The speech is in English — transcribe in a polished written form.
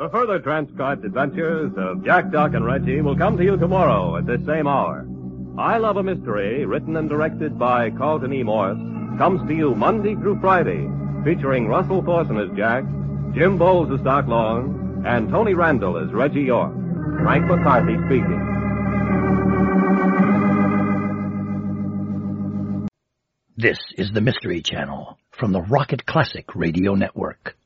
The further transcribed adventures of Jack, Doc, and Reggie will come to you tomorrow at this same hour. I Love a Mystery, written and directed by Carlton E. Morse, comes to you Monday through Friday, featuring Russell Thorson as Jack, Jim Bowles as Doc Long, and Tony Randall as Reggie York. Frank McCarthy speaking. This is the Mystery Channel from the Rocket Classic Radio Network.